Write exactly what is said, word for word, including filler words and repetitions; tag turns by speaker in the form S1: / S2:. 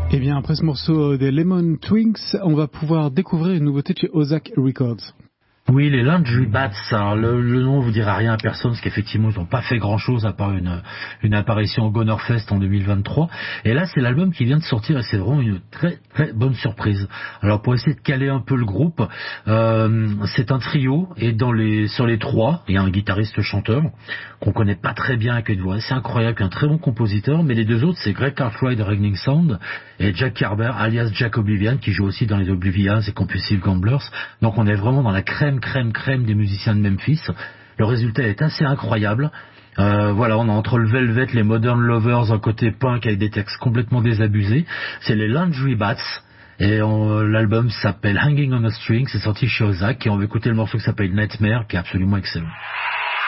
S1: Et bien après ce morceau des Lemon Twigs, on va pouvoir découvrir une nouveauté de chez Ozak Records.
S2: Oui, les Laundry Bats, alors le, le nom vous dira rien à personne, parce qu'effectivement ils n'ont pas fait grand-chose à part une, une apparition au Gonerfest en deux mille vingt-trois. Et là, c'est l'album qui vient de sortir et c'est vraiment une très très bonne surprise. Alors pour essayer de caler un peu le groupe, euh, c'est un trio et dans les sur les trois, il y a un guitariste-chanteur qu'on connaît pas très bien avec une voix assez incroyable, un très bon compositeur, mais les deux autres c'est Greg Cartwright de Regning Sound et Jack Carber alias Jack Oblivion qui joue aussi dans les Oblivions et Compulsive Gamblers. Donc on est vraiment dans la crème crème crème des musiciens de Memphis. Le résultat est assez incroyable. Euh, voilà, on a entre le Velvet, les Modern Lovers, un côté punk avec des textes complètement désabusés. C'est les Laundry Bats et on, l'album s'appelle Hanging on a String, c'est sorti chez Ozak et on va écouter le morceau qui s'appelle Nightmare qui est absolument excellent.